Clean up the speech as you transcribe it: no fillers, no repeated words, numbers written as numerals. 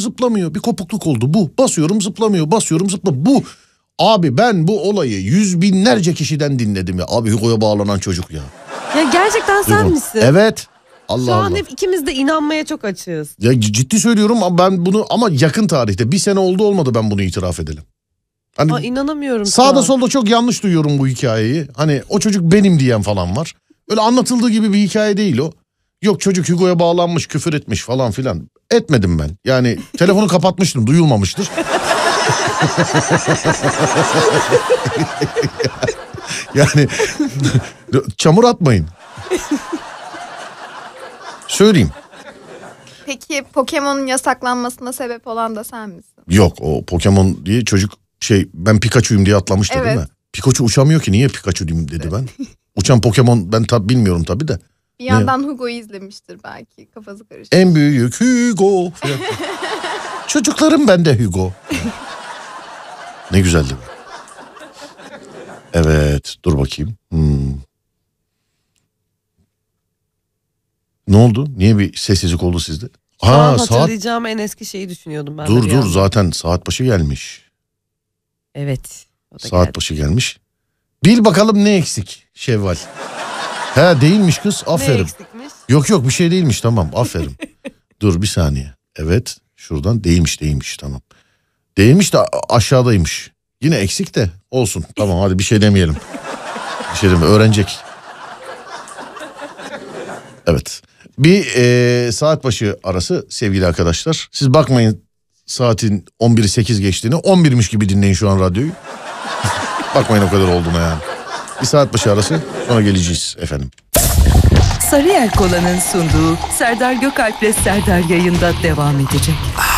zıplamıyor. Bir kopukluk oldu bu. Basıyorum zıplamıyor. Basıyorum zıplamıyor. Bu. Abi ben bu olayı yüz binlerce kişiden dinledim ya. Abi Hugo'ya bağlanan çocuk ya. Ya gerçekten sen misin? Evet. Allah Şu an Allah. hep ikimiz de inanmaya çok açığız. Ya ciddi söylüyorum ama ben bunu yakın tarihte 1 sene oldu ben bunu itiraf edelim. Hani inanamıyorum. Sağda solda çok yanlış duyuyorum bu hikayeyi. Hani o çocuk benim diyen falan var. Öyle anlatıldığı gibi bir hikaye değil o. Yok çocuk Hugo'ya bağlanmış, küfür etmiş falan filan. Etmedim ben. Yani telefonu kapatmıştım, duyulmamıştır. Yani çamur atmayın. Söyleyeyim. Peki Pokemon'un yasaklanmasına sebep olan da sen misin? Yok, o Pokemon diye çocuk ben Pikachu'yum diye atlamıştı değil mi? Pikachu uçamıyor ki, niye Pikachu diyeyim dedi ben. Uçan Pokemon ben bilmiyorum tabii de. Bir yandan Hugo'yu izlemiştir belki, kafası karıştı. En büyük Hugo. Çocuklarım bende Hugo. Ne güzeldi. Evet, dur bakayım. Ne oldu? Niye bir sessizlik oldu sizde? Hatırlayacağım en eski şeyi düşünüyordum ben. Dur zaten saat başı gelmiş. Evet. Saat başı gelmiş. Bil bakalım ne eksik Şevval. Değilmiş kız, aferin. Ne eksikmiş? Yok bir şey değilmiş, tamam, aferin. Dur bir saniye. Evet, şuradan değilmiş tamam. Değilmiş de aşağıdaymış. Yine eksik de olsun. Tamam hadi bir şey demeyelim. Öğrenecek. Evet. Bir saat başı arası sevgili arkadaşlar. Siz bakmayın saatin 11'i 8 geçtiğini. 11'miş gibi dinleyin şu an radyoyu. Bakmayın o kadar olduğuna yani. Bir saat başı arası, sonra geleceğiz efendim. Sarıyer Kola'nın sunduğu Serdar Gökalp'le Serdar yayında devam edecek.